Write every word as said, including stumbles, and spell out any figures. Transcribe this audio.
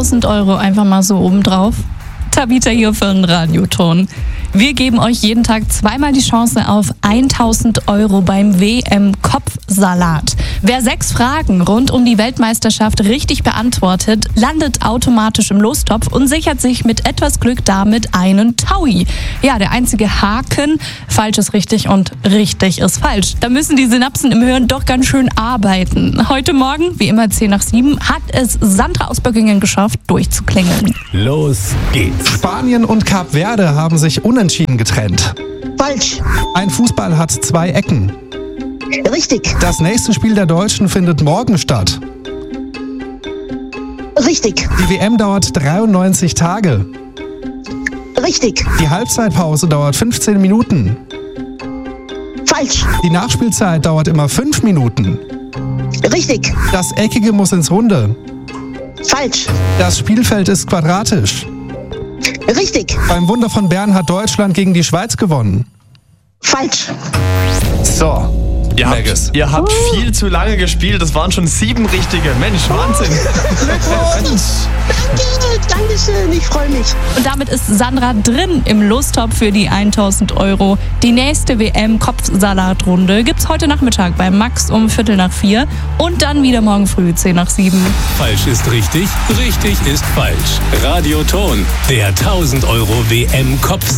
tausend Euro einfach mal so obendrauf? Tabita hier für den Radioton. Wir geben euch jeden Tag zweimal die Chance auf tausend Euro beim W M-Kopfsalat. Wer sechs Fragen rund um die Weltmeisterschaft richtig beantwortet, landet automatisch im Lostopf und sichert sich mit etwas Glück damit einen Taui. Ja, der einzige Haken, falsch ist richtig und richtig ist falsch. Da müssen die Synapsen im Hirn doch ganz schön arbeiten. Heute Morgen, wie immer zehn nach sieben, hat es Sandra aus Böckingen geschafft, durchzuklingeln. Los geht's. Spanien und Kap Verde haben sich unentschieden getrennt. Falsch. Ein Fußball hat zwei Ecken. Richtig. Das nächste Spiel der Deutschen findet morgen statt. Richtig. Die W M dauert dreiundneunzig Tage. Richtig. Die Halbzeitpause dauert fünfzehn Minuten. Falsch. Die Nachspielzeit dauert immer fünf Minuten. Richtig. Das Eckige muss ins Runde. Falsch. Das Spielfeld ist quadratisch. Richtig. Beim Wunder von Bern hat Deutschland gegen die Schweiz gewonnen. Falsch. So, Ihr habt, Maggis. ihr habt viel zu lange gespielt. Das waren schon sieben richtige. Mensch, Wahnsinn. Danke. Dankeschön. Ich freue mich. Und damit ist Sandra drin im Lostopf für die tausend Euro. Die nächste W M-Kopfsalatrunde gibt's heute Nachmittag bei Max um Viertel nach vier und dann wieder morgen früh zehn nach sieben. Falsch ist richtig, richtig ist falsch. Radioton, der tausend Euro W M-Kopf